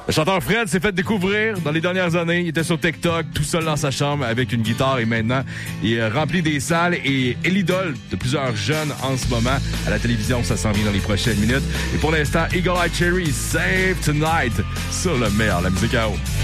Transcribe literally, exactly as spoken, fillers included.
Le chanteur Fred s'est fait découvrir dans les dernières années. Il était sur TikTok, tout seul dans sa chambre avec une guitare et maintenant, il remplit des salles et est l'idole de plusieurs jeunes en ce moment. À la télévision, ça s'en vient dans les prochaines minutes. Et pour l'instant, Eagle Eye Cherry, Save Tonight sur le meilleur, la musique à eau.